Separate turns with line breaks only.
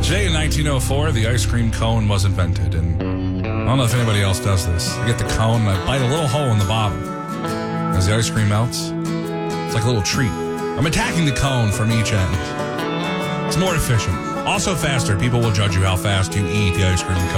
Today in 1904, the ice cream cone was invented, and I don't know if anybody else does this. I get the cone and I bite a little hole in the bottom. As the ice cream melts, it's like a little treat. I'm attacking the cone from each end. It's more efficient. Also faster. People will judge you how fast you eat the ice cream cone.